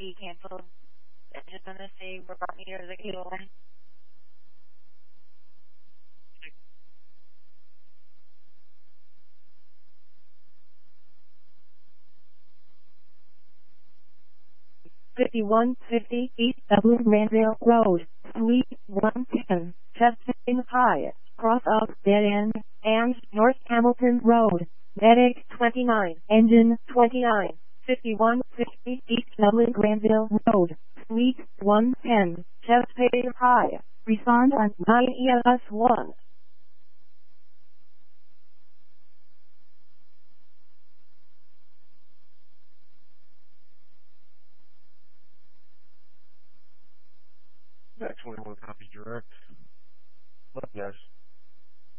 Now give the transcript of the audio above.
he canceled. I just want to say we're brought me to the kill. 5150 East Dublin Granville Road, Suite 110, Chesterton High, cross of Dead End, and North Hamilton Road, Medic 29, Engine 29, 5150 East Dublin Granville Road, Suite 110, Chesterton High. Respond on 9 ES1. That 21 copy direct. Love you guys.